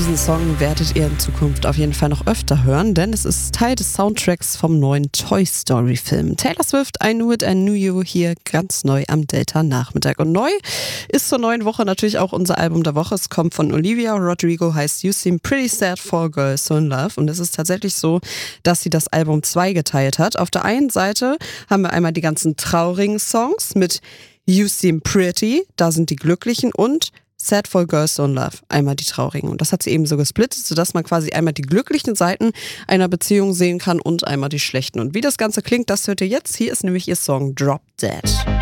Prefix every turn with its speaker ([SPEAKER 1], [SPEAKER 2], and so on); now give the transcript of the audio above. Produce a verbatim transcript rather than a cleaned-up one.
[SPEAKER 1] diesen Song werdet ihr in Zukunft auf jeden Fall noch öfter hören, denn es ist Teil des Soundtracks vom neuen Toy Story Film. Taylor Swift, I Knew It, I Knew You, hier ganz neu am Delta-Nachmittag. Und neu ist zur neuen Woche natürlich auch unser Album der Woche. Es kommt von Olivia Rodrigo, heißt You Seem Pretty Sad for a Girl So in Love. Und es ist tatsächlich so, dass sie das Album zweigeteilt hat. Auf der einen Seite haben wir einmal die ganzen traurigen Songs mit You Seem Pretty, da sind die glücklichen, und Sad for Girls So in Love, einmal die traurigen. Und das hat sie eben so gesplittet, sodass man quasi einmal die glücklichen Seiten einer Beziehung sehen kann und einmal die schlechten. Und wie das Ganze klingt, das hört ihr jetzt. Hier ist nämlich ihr Song Drop Dead.